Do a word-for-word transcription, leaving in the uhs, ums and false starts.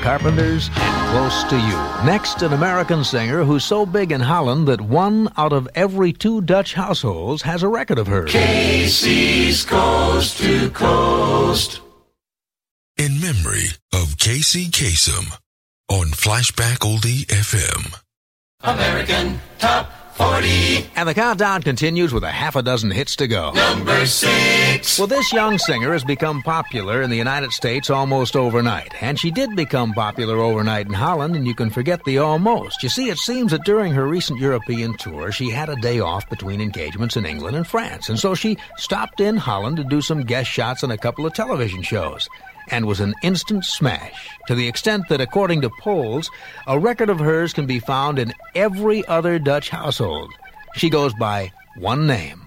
Carpenters and Close to You. Next, an American singer who's so big in Holland that one out of every two Dutch households has a record of hers. Casey's Coast to Coast. In memory of Casey Kasem on Flashback Oldie F M. American Top forty. And the countdown continues with a half a dozen hits to go. Number six. Well, this young singer has become popular in the United States almost overnight. And she did become popular overnight in Holland, and you can forget the almost. You see, it seems that during her recent European tour, she had a day off between engagements in England and France. And so she stopped in Holland to do some guest shots on a couple of television shows. And was an instant smash, to the extent that, according to polls, a record of hers can be found in every other Dutch household. She goes by one name.